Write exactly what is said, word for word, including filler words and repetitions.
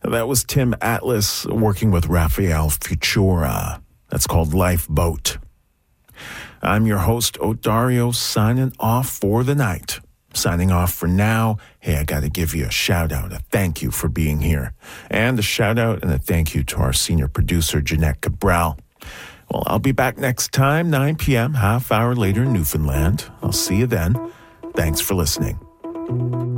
That was Tim Atlas working with Rafael Futura. That's called Lifeboat. I'm your host, Odario, signing off for the night. Signing off for now. Hey, I got to give you a shout out, a thank you for being here. And a shout out and a thank you to our senior producer, Jeanette Cabral. Well, I'll be back next time, nine p.m., half hour later in Newfoundland. I'll see you then. Thanks for listening.